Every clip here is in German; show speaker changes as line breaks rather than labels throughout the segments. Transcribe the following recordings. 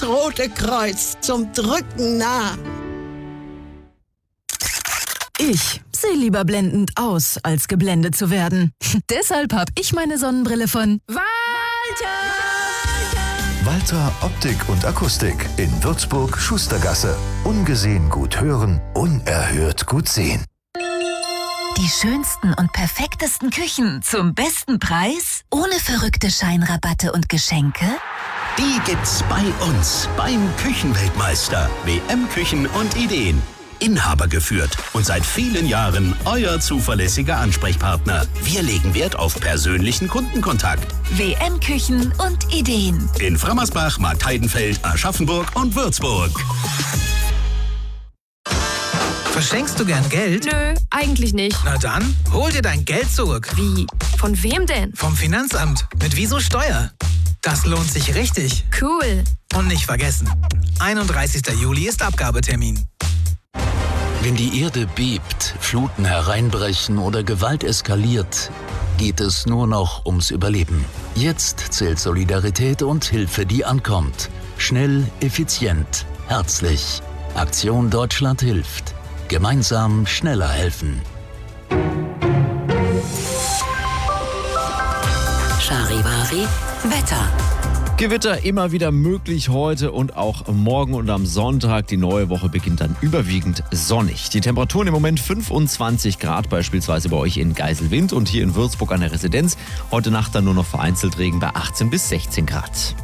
das Rote Kreuz zum Drücken nah.
Ich sehe lieber blendend aus, als geblendet zu werden. Deshalb habe ich meine Sonnenbrille von Walter.
Walter Optik und Akustik in Würzburg, Schustergasse. Ungesehen gut hören, unerhört gut sehen.
Die schönsten und perfektesten Küchen zum besten Preis? Ohne verrückte Scheinrabatte und Geschenke?
Die gibt's bei uns beim Küchenweltmeister. WM Küchen und Ideen. Inhaber geführt und seit vielen Jahren euer zuverlässiger Ansprechpartner. Wir legen Wert auf persönlichen Kundenkontakt.
WM Küchen und Ideen.
In Frammersbach, Marktheidenfeld, Aschaffenburg und Würzburg.
Verschenkst du gern Geld?
Nö, eigentlich nicht.
Na dann, hol dir dein Geld zurück.
Wie? Von wem denn?
Vom Finanzamt. Mit Wieso Steuer. Das lohnt sich richtig.
Cool.
Und nicht vergessen, 31. Juli ist Abgabetermin.
Wenn die Erde bebt, Fluten hereinbrechen oder Gewalt eskaliert, geht es nur noch ums Überleben. Jetzt zählt Solidarität und Hilfe, die ankommt. Schnell, effizient, herzlich. Aktion Deutschland hilft. Gemeinsam schneller helfen.
Charivari Wetter.
Gewitter immer wieder möglich heute und auch morgen und am Sonntag. Die neue Woche beginnt dann überwiegend sonnig. Die Temperaturen im Moment 25 Grad, beispielsweise bei euch in Geiselwind und hier in Würzburg an der Residenz. Heute Nacht dann nur noch vereinzelt Regen bei 18 bis 16 Grad.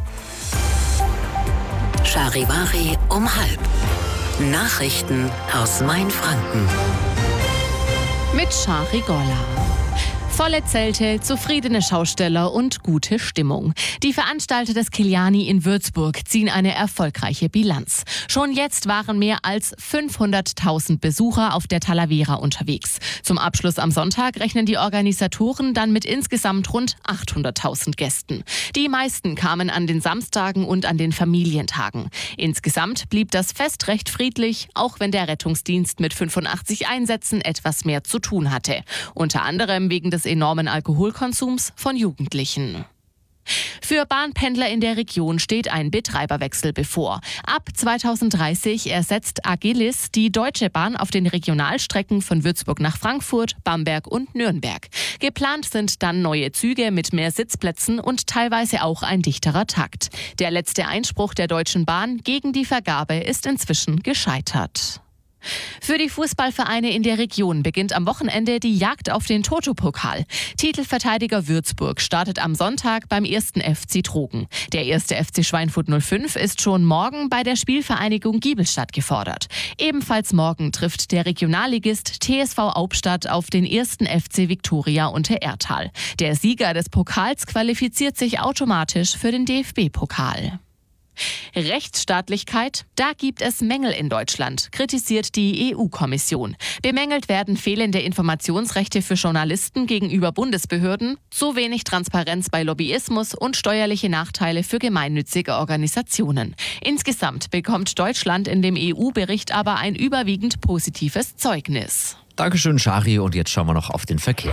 Charivari um 12:30. Nachrichten aus Mainfranken.
Mit Shari Golla. Volle Zelte, zufriedene Schausteller und gute Stimmung. Die Veranstalter des Kiliani in Würzburg ziehen eine erfolgreiche Bilanz. Schon jetzt waren mehr als 500.000 Besucher auf der Talavera unterwegs. Zum Abschluss am Sonntag rechnen die Organisatoren dann mit insgesamt rund 800.000 Gästen. Die meisten kamen an den Samstagen und an den Familientagen. Insgesamt blieb das Fest recht friedlich, auch wenn der Rettungsdienst mit 85 Einsätzen etwas mehr zu tun hatte. Unter anderem wegen des enormen Alkoholkonsums von Jugendlichen. Für Bahnpendler in der Region steht ein Betreiberwechsel bevor. Ab 2030 ersetzt Agilis die Deutsche Bahn auf den Regionalstrecken von Würzburg nach Frankfurt, Bamberg und Nürnberg. Geplant sind dann neue Züge mit mehr Sitzplätzen und teilweise auch ein dichterer Takt. Der letzte Einspruch der Deutschen Bahn gegen die Vergabe ist inzwischen gescheitert. Für die Fußballvereine in der Region beginnt am Wochenende die Jagd auf den Toto-Pokal. Titelverteidiger Würzburg startet am Sonntag beim 1. FC Trogen. Der 1. FC Schweinfurt 05 ist schon morgen bei der Spielvereinigung Giebelstadt gefordert. Ebenfalls morgen trifft der Regionalligist TSV Aubstadt auf den 1. FC Viktoria Untererthal. Der Sieger des Pokals qualifiziert sich automatisch für den DFB-Pokal. Rechtsstaatlichkeit, da gibt es Mängel in Deutschland, kritisiert die EU-Kommission. Bemängelt werden fehlende Informationsrechte für Journalisten gegenüber Bundesbehörden, zu wenig Transparenz bei Lobbyismus und steuerliche Nachteile für gemeinnützige Organisationen. Insgesamt bekommt Deutschland in dem EU-Bericht aber ein überwiegend positives Zeugnis.
Dankeschön, Shari, und jetzt schauen wir noch auf den Verkehr.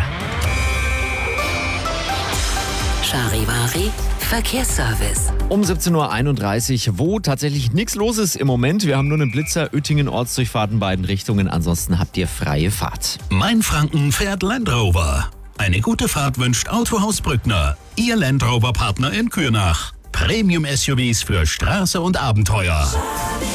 Charivari Verkehrsservice.
Um 17.31 Uhr, wo tatsächlich nichts los ist im Moment. Wir haben nur einen Blitzer, Oettingen, Ortsdurchfahrt in beiden Richtungen. Ansonsten habt ihr freie Fahrt.
Mainfranken fährt Land Rover. Eine gute Fahrt wünscht Autohaus Brückner. Ihr Land Rover Partner in Kürnach. Premium-SUVs für Straße und Abenteuer.